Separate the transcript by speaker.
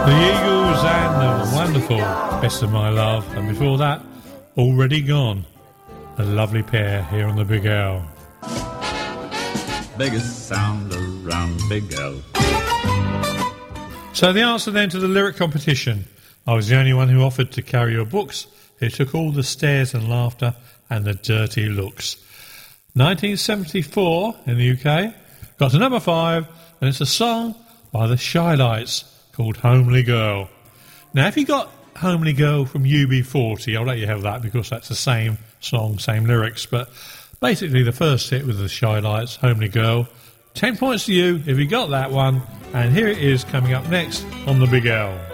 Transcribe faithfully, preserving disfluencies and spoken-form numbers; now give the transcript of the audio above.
Speaker 1: The Eagles and the wonderful Best of My Love, and before that, Already Gone. A lovely pair here on the Big L.
Speaker 2: Biggest sound around Big L.
Speaker 1: So the answer then to the lyric competition. I was the only one who offered to carry your books. It took all the stares and laughter and the dirty looks. nineteen seventy-four in the U K. Got to number five, and it's a song by the Shy Lights called Homely Girl. Now, if you got Homely Girl from U B forty, I'll let you have that because that's the same song, same lyrics. But basically, the first hit was the Shy Lights, Homely Girl. Ten points to you if you got that one. And here it is coming up next on the Big L.